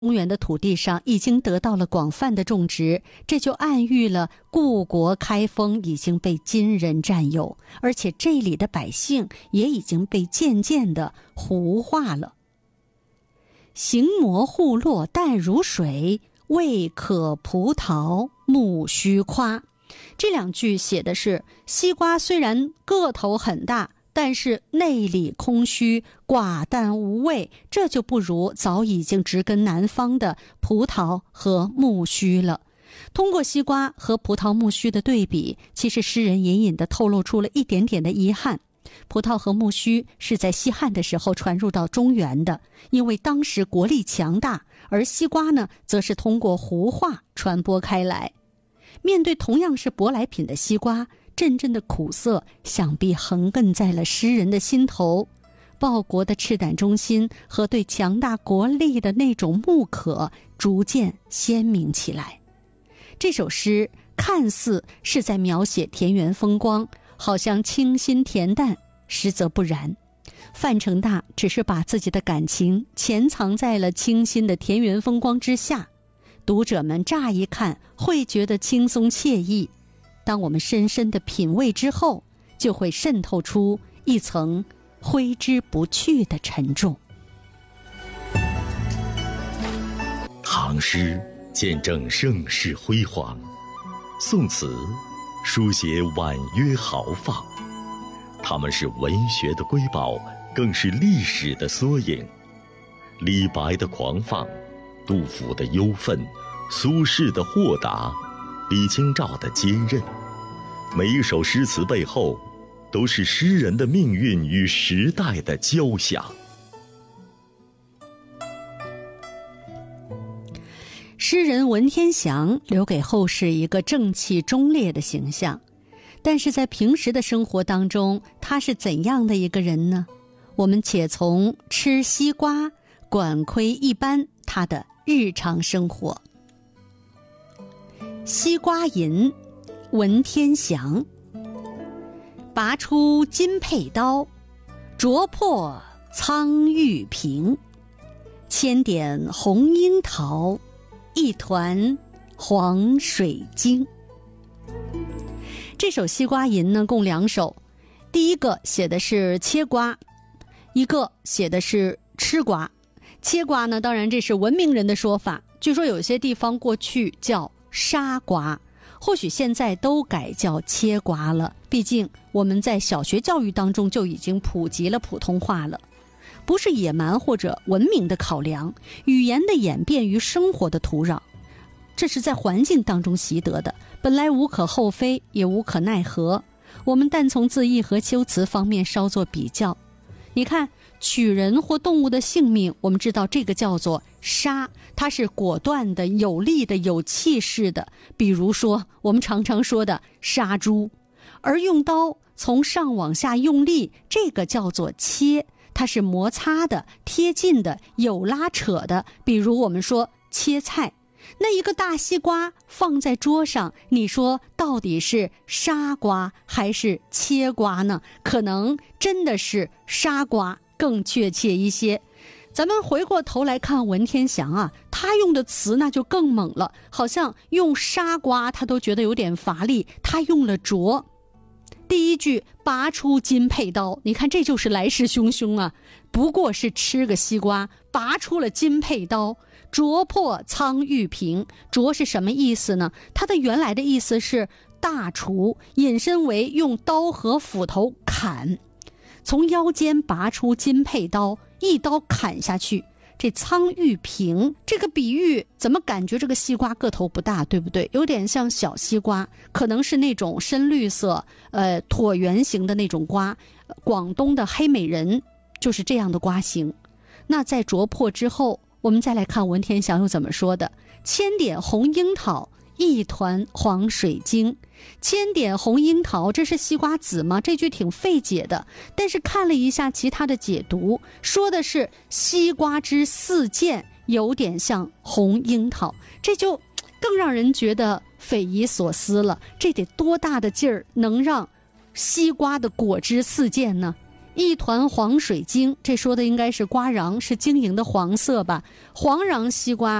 中原的土地上已经得到了广泛的种植，这就暗喻了故国开封已经被金人占有，而且这里的百姓也已经被渐渐的胡化了。行模糊落淡如水，未可葡萄木须夸。这两句写的是西瓜虽然个头很大，但是内里空虚，寡淡无味，这就不如早已经植根南方的葡萄和木须了。通过西瓜和葡萄木须的对比，其实诗人隐隐地透露出了一点点的遗憾。葡萄和木须是在西汉的时候传入到中原的，因为当时国力强大，而西瓜呢，则是通过胡化传播开来。面对同样是舶来品的西瓜，阵阵的苦涩想必横亘在了诗人的心头，报国的赤胆忠心和对强大国力的那种慕渴逐渐鲜明起来。这首诗看似是在描写田园风光，好像清新恬淡，实则不然。范成大只是把自己的感情潜藏在了清新的田园风光之下，读者们乍一看会觉得轻松惬意，当我们深深的品味之后，就会渗透出一层挥之不去的沉重。 唐诗见证盛世辉煌，宋词书写婉约豪放，它们是文学的瑰宝，更是历史的缩影。李白的狂放，杜甫的忧愤，苏轼的豁达，李清照的坚韧，每一首诗词背后都是诗人的命运与时代的交响。 诗人文天祥留给后世一个正气忠烈的形象，但是在平时的生活当中，他是怎样的一个人呢？我们且从吃西瓜、管窥一斑他的日常生活。西瓜吟，文天祥。拔出金佩刀，啄破苍玉瓶。千点红樱桃，一团黄水晶。这首西瓜吟呢，共2首，第一个写的是切瓜，一个写的是吃瓜。切瓜呢，当然这是文明人的说法，据说有些地方过去叫沙瓜，或许现在都改叫切瓜了，毕竟我们在小学教育当中就已经普及了普通话了。不是野蛮或者文明的考量，语言的演变于生活的土壤，这是在环境当中习得的，本来无可厚非，也无可奈何。我们但从字义和修辞方面稍作比较。你看，取人或动物的性命，我们知道这个叫做杀，它是果断的、有力的、有气势的，比如说我们常常说的杀猪。而用刀从上往下用力，这个叫做切，它是摩擦的、贴近的、有拉扯的，比如我们说切菜。那一个大西瓜放在桌上，你说到底是沙瓜还是切瓜呢？可能真的是沙瓜更确切一些。咱们回过头来看文天祥啊，他用的词那就更猛了，好像用沙瓜他都觉得有点乏力，他用了啄。第一句拔出金佩刀，你看这就是来势汹汹啊，不过是吃个西瓜，拔出了金佩刀，啄破苍玉瓶。啄是什么意思呢？它的原来的意思是大锄，引申为用刀和斧头砍，从腰间拔出金佩刀，一刀砍下去。这苍玉瓶这个比喻，怎么感觉这个西瓜个头不大，对不对？有点像小西瓜，可能是那种深绿色椭圆形的那种瓜，广东的黑美人就是这样的瓜形。那在啄破之后，我们再来看文天祥又怎么说的。千点红樱桃，一团黄水晶。千点红樱桃，这是西瓜籽吗？这句挺费解的，但是看了一下其他的解读，说的是西瓜之四件，有点像红樱桃，这就更让人觉得匪夷所思了。这得多大的劲儿能让西瓜的果汁四溅呢？ 一团黄水晶，这说的应该是瓜瓤，是晶莹的黄色吧。黄瓤西瓜